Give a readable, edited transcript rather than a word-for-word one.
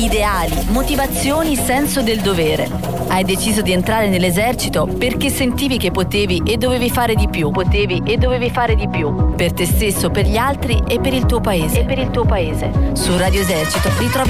ideali, motivazioni, senso del dovere. Hai deciso di entrare nell'esercito perché sentivi che potevi e dovevi fare di più. Per te stesso, per gli altri e per il tuo paese. Su Radio Esercito ritrovi